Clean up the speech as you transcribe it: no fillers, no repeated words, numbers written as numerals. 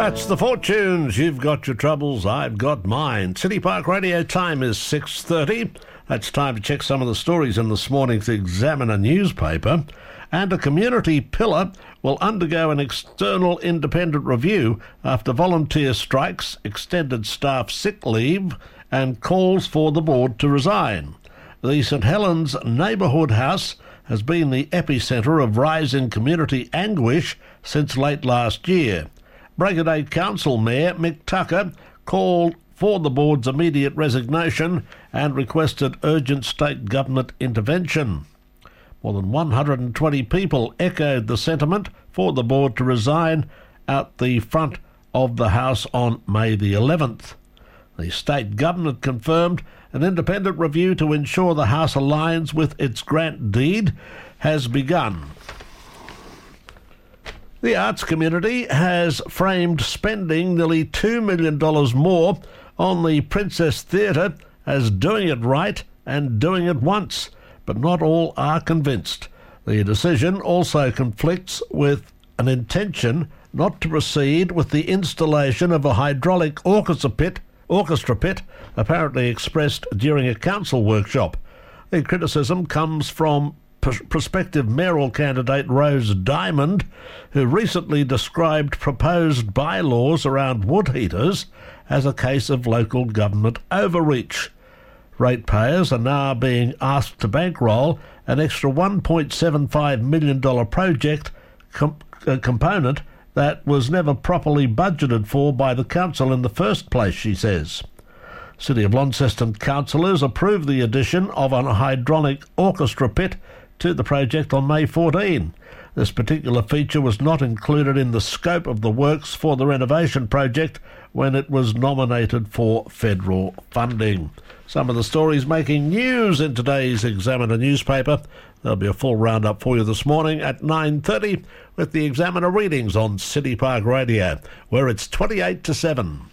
That's the Fortunes. You've got your troubles, I've got mine. City Park Radio time is 6:30. That's time to check some of the stories in this morning's Examiner newspaper. And a community pillar will undergo an external independent review after volunteer strikes, extended staff sick leave and calls for the board to resign. The St Helens Neighbourhood House has been the epicentre of rising community anguish since late last year. Bragadate Council Mayor Mick Tucker called for the board's immediate resignation and requested urgent state government intervention. More than 120 people echoed the sentiment for the board to resign out the front of the House on May the 11th. The state government confirmed an independent review to ensure the House aligns with its grant deed has begun. The arts community has framed spending nearly $2 million more on the Princess Theatre as doing it right and doing it once, but not all are convinced. The decision also conflicts with an intention not to proceed with the installation of a hydraulic orchestra pit, apparently expressed during a council workshop. The criticism comes from prospective mayoral candidate Rose Diamond, who recently described proposed bylaws around wood heaters as a case of local government overreach. Ratepayers are now being asked to bankroll an extra $1.75 million project component that was never properly budgeted for by the council in the first place, she says. City of Launceston councillors approved the addition of a hydraulic orchestra pit to the project on May 14. This particular feature was not included in the scope of the works for the renovation project when it was nominated for federal funding. Some of the stories making news in today's Examiner newspaper. There'll be a full roundup for you this morning at 9:30 with the Examiner readings on City Park Radio, where it's 28 to 7.